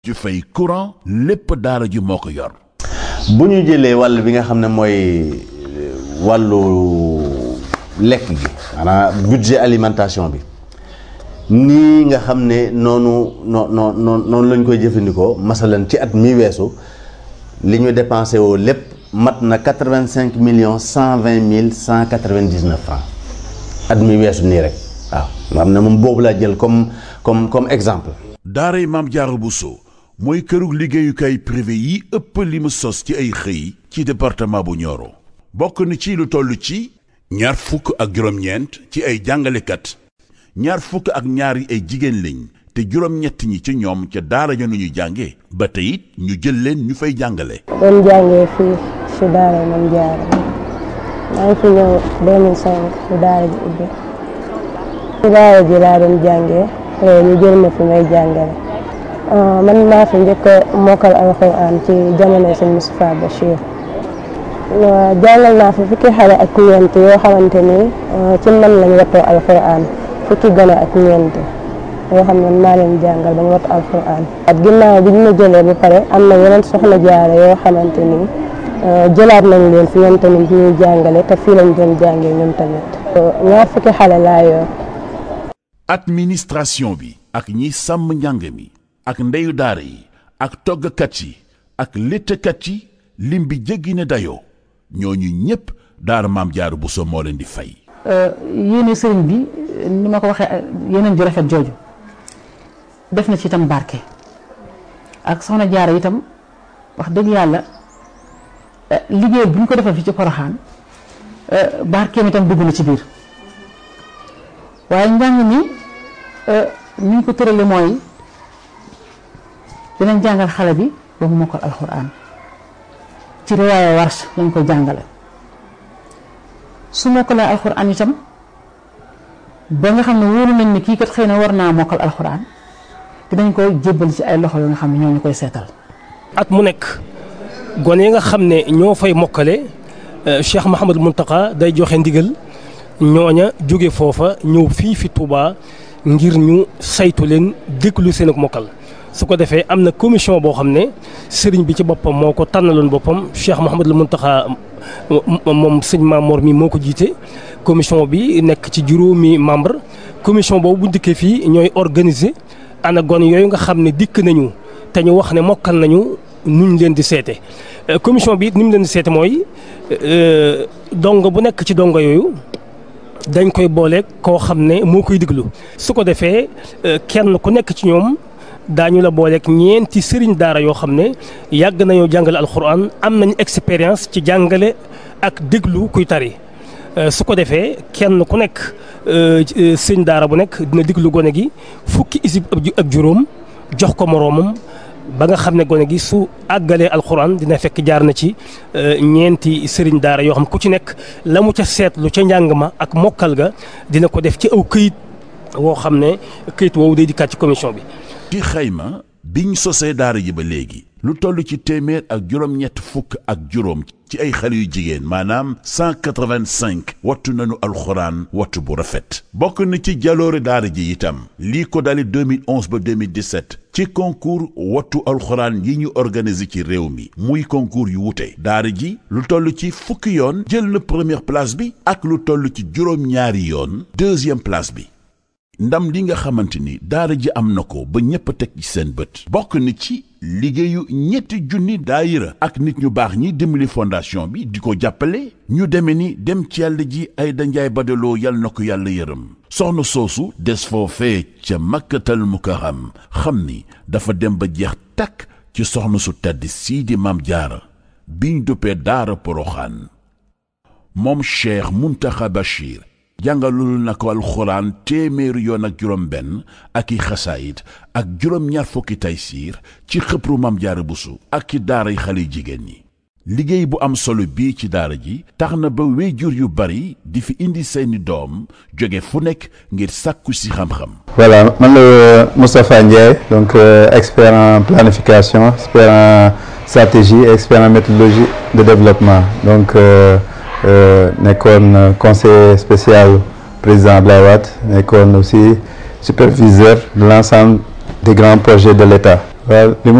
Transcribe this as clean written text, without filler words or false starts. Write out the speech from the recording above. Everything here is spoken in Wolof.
ju fay courant lépp daara ji moo ko yor. bu ñu jëlee wàll bi nga xam ne mooy wàllu lekk gi maanaam budget alimentation bi nii nga xam ne noonu lañ koy jëfandikoo masalan ci at mi weesu li ñu dépensé woo lépp mat na 85 millions 120 mille 199 francs at mi weesu nii rek waaw nga xam ne moom boobu laa jël comme exemple. daaray Maam Diarra Bousso mooy këru liggéeyukaay privé yi ëpp li mu sos ci ay xëy ci département bu Nioro bokk na ci lu toll ci ñaar fukk ak juróom-ñeent ci ay jàngalekat ñaar fukk ak ñaar yi ay jigéen lañ te juróom-ñett ñi ci ñoom ca daara ja nu ñu jàngee ba tey it ñu jël leen ñu fay jàngale. doon jàngee fii si daara Maam Diarra maa ngi fi ñëw 2005 si daara ji ubbi si daara ji laa doon jàngee ñu jël ma fi may jàngale. man maa fi njëkk a mokkal alxuraan ci jamono sëñ Moustapha Bachir jàngal naa fi fukki xale ak ñeent yoo xamante ni ci man lañ wattoo alxuraan fukki gone ak ñeent yoo xam ne maa leen jàngal ba ñu wattu alxuraan. at ginnaaw bi ñu ma jëlee ba pare am na yeneen soxna jaare yoo xamante ni jëlaat nañ leen fi ñoom tamit ñuy jàngale te fii lañ doon jàngee ñoom tamit ñaar fukki xale laa yor. administration bi ak ñi sàmm njàng mi ak ndeyu daara yi ak toggkat yi ak léttkat yi lim bi jéggi na dayoo ñooñu ñëpp daara Maam Diarra Bousso moo leen di fay. yéene sëriñ bi ni ma ko waxee yeneen ju rafet jooju def na ci itam barke ak soxna Jaara itam wax dëgg yàlla liggéey bu ñu ko defal fi ci Poroxaan barkeem itam dugg na ci biir waaye njàng mi ni ñu ko tërale mooy dinañ jàngal xale bi ba mu mokkal alxuraan ci riwaaya Warsh lañ ko jàngale su mokkalee alxuraan itam ba nga xam ne wóolu nañ ni kii kat xëy na war naa mokkal alxuraan dinañ koy jébbal ci ay loxo yoo nga xam ne ñoo ñu koy seetal. at mu nekk gone yi nga xam ne ñoo fay mokkale Cheikh Mouhamadou Mountakha day joxe ndigal ñooña jóge foofa ñëw fii fi Touba ngir ñu saytu leen déglu seen ak mokkal. su ko defee am na commission boo xam ne sëriñ bi ci boppam moo ko tànnaloon boppam Cheikh Mouhamadou Mountakha moom sëñ Mamor mi moo ko jiite commission bi nekk ci juróomi membre commission boobu bu dikkee fii ñooy organiser ana gone yooyu nga xam ne dikk nañu te ñu wax ne mokkal nañu nuñ leen di seete commission bi it ni mu leen di seete mooy dongo bu nekk ci dongo yooyu dañ koy boole koo xam ne moo koy diglu su ko defee kenn ku nekk ci ñoom daañu la booleeg ñeenti sëriñ daara yoo xam ne yàgg nañoo jàngale alxuraan am nañu expérience ci jàngale ak déglu kuy tari su ko defee kenn ku nekk sëriñ daara bu nekk dina déglu gone gi fukki isib ak juróom jox ko moroomam ba nga xam ne gone gi su àggalee alxuraan dina fekk jaar na ci ñeenti sëriñ daara yoo xam ku ci nekk la mu ca seetlu ca njàng ma ak mokkal ga dina ko def ci aw këyit woo xam ne këyit woowu day dikkaat ci commission bi. ci xayma biñ sosee daara ji ba léegi lu toll ci téeméer ak juróom-ñett fukk ak juróom ci ay xale yu jigéen maanaam 185 wattu nañu alxuraan wattu bu rafet bokk na ci jaloore daara ji itam lii ko dali 2011 ba 2017 ci concours wattu alxuraan yi ñu organiser ci réew mi muy concours yu wute daara ji lu toll ci fukki yoon jël na première place bi ak lu toll ci juróom-ñaari yoon deuxième place bi ndam li nga xamante ni daara ji am na ko ba ñëpp a teg ci seen bët bokk na ci liggéeyu ñetti junni daayira ak nit ñu baax ñi dimbali fondation bi di ko jàppale ñu deme ni dem ci yàlla ji ay danjaay badaloo yal na ko yàlla yërëm soxna soosu des foofee ca makkatal mukarram xam ni dafa dem ba jeex takk ci soxna su tedd sii di Maam Diarra biñ duppee daara Poroxaan moom Cheikh Mountakha Bachir jàngalul na ko alxuraan téeméeri yoon ak juróom benn ak i xasaayit ak juróom ñaar fukki taysiir ci xëpru Maam Diarra Bousso ak ci daara yi xale jigéen ñi liggéey bu am solo bii ci daara ji tax na ba wéyjur yu bari di fi indi seeni doom jóge fu nekk ngir sàkku si xam-xam. Voilà man la Moustapha Ndiaye donc expert en planification expert en stratégie et expert en méthodologie de développement donc nekkoon conseiller spécial président Abdoulaye Wade nekkoon aussi superviseur de l'ensemble des grands projets de l'État. waaw li mu